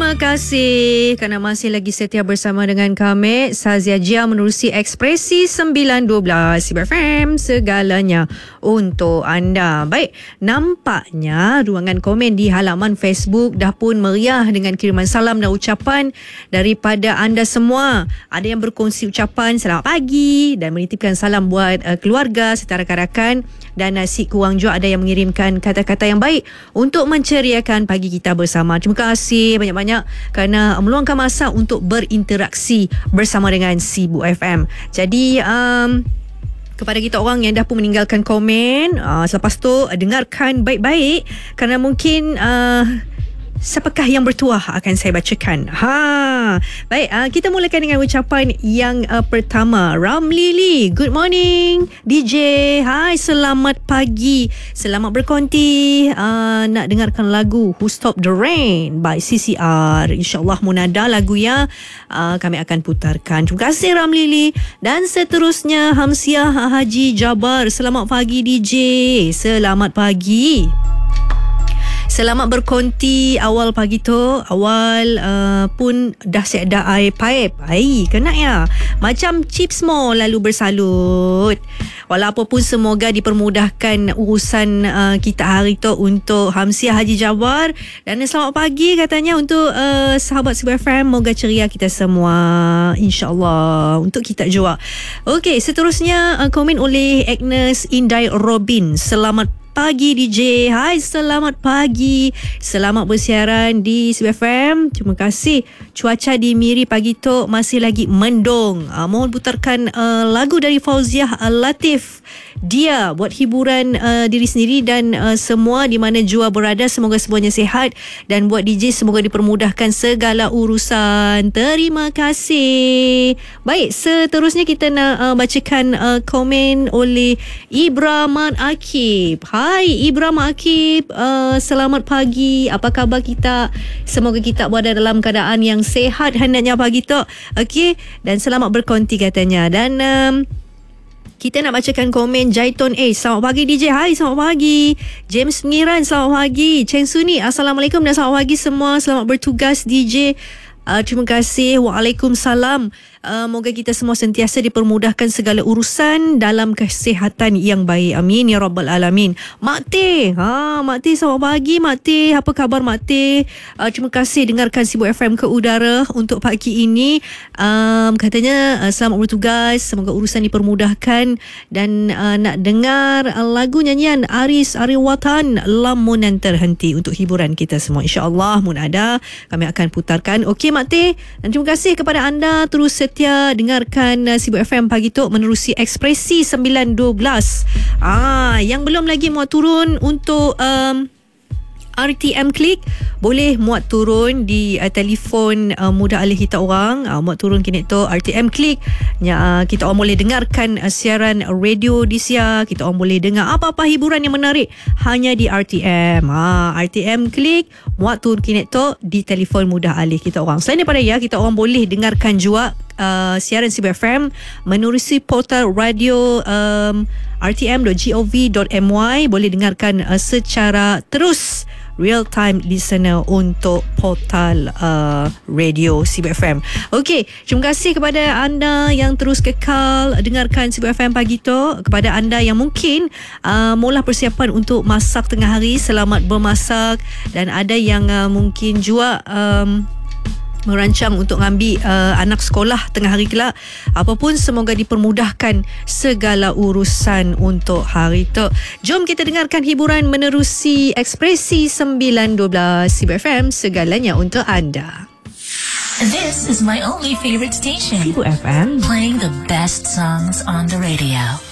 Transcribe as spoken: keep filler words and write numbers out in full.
Terima kasih kerana masih lagi setia bersama dengan kami. Sazia Jia menerusi Ekspresi sembilan dua belas Sibar F M, segalanya untuk anda. Baik, nampaknya ruangan komen di halaman Facebook dah pun meriah dengan kiriman salam dan ucapan daripada anda semua. Ada yang berkongsi ucapan selamat pagi dan menitipkan salam buat uh, keluarga serta rakan-rakan, dan nasi kurang juga ada yang mengirimkan kata-kata yang baik untuk menceriakan pagi kita bersama. Terima kasih banyak-banyak kerana meluangkan masa untuk berinteraksi bersama dengan Sibu F M. Jadi um, kepada kita orang yang dah pun meninggalkan komen, uh, selepas tu uh, dengarkan baik-baik kerana mungkin uh, siapakah yang bertuah akan saya bacakan. Ha, baik, uh, kita mulakan dengan ucapan yang uh, pertama. Ramlili, good morning D J. Hai, selamat pagi. Selamat berkonti. Uh, nak dengarkan lagu Who Stopped the Rain by C C R. InsyaAllah munada lagu yang uh, kami akan putarkan. Terima kasih Ramlili. Dan seterusnya Hamsiah Haji Jabar. Selamat pagi D J. Selamat pagi. Selamat berkonti awal pagi tu. Awal uh, pun dah siap dah air pipe. Hai, kena ya. Macam chips mo lalu bersalut. Walau apa pun semoga dipermudahkan urusan uh, kita hari tu untuk Hamsiah Haji Jabar. Dan selamat pagi katanya untuk uh, sahabat Sibar F M. Moga ceria kita semua, InsyaAllah, untuk kita juga. Okey, seterusnya uh, komen oleh Agnes Indai Robin. Selamat pagi D J. Hai, selamat pagi. Selamat bersiaran di Sibar F M. Terima kasih. Cuaca di Miri pagi tu masih lagi mendung. Uh, mohon putarkan uh, lagu dari Fauziah Latif. Dia buat hiburan uh, diri sendiri dan uh, semua di mana jua berada. Semoga semuanya sihat. Dan buat D J semoga dipermudahkan segala urusan. Terima kasih. Baik, seterusnya kita nak uh, bacakan uh, komen oleh Ibrahman Akib. Hai Ibrahim Akib, uh, selamat pagi. Apa khabar kita? Semoga kita berada dalam keadaan yang sehat hendaknya pagi tu. Okey, dan selamat berkonti katanya. Dan um, kita nak bacakan komen Jaiton A. Selamat pagi D J. Hai, selamat pagi. James Pengiran, selamat pagi. Cheng Suni, Assalamualaikum dan selamat pagi semua. Selamat bertugas D J. Uh, terima kasih. Waalaikumsalam. Uh, moga kita semua sentiasa dipermudahkan segala urusan dalam kesihatan yang baik. Amin ya rabbal alamin. Mak Teh, ha, Mak Teh, selamat pagi Mak Teh. Apa khabar Mak Teh? Uh, terima kasih dengarkan Sibu F M ke udara untuk pagi ini. Um, katanya uh, selamat bertugas, semoga urusan dipermudahkan, dan uh, nak dengar uh, lagu nyanyian Aris Ariwatan Lamunan Terhenti untuk hiburan kita semua. InsyaAllah mun ada kami akan putarkan. Okey Mak Teh, dan terima kasih kepada anda terus setia dengarkan uh, Sibu F M pagi tu menerusi Ekspresi sembilan dua belas. Ah, yang belum lagi muat turun untuk um, R T M Klik, boleh muat turun di uh, telefon uh, mudah alih kita orang. Uh, muat turun kini tu R T M Klik. Ya, uh, kita orang boleh dengarkan uh, siaran radio di sia. Kita orang boleh dengar apa-apa hiburan yang menarik hanya di R T M. Ha, R T M Klik, muat turun kini tu di telefon mudah alih kita orang. Selain daripada ya, kita orang boleh dengarkan juga uh, siaran Sibar F M menerusi portal radio um, r t m dot gov dot m y. Boleh dengarkan uh, secara terus real time listener untuk portal uh, radio Sibar F M. Okey, terima kasih kepada anda yang terus kekal dengarkan Sibar F M pagi tu. Kepada anda yang mungkin uh, mula persiapan untuk masak tengah hari, selamat bermasak. Dan ada yang uh, mungkin juga um, merancang untuk mengambil uh, anak sekolah tengah hari kelak. Apapun, semoga dipermudahkan segala urusan untuk hari tu. Jom kita dengarkan hiburan menerusi Ekspresi sembilan dua belas Sibar F M, segalanya untuk anda. This is my only favorite station. Sibu F M, playing the best songs on the radio.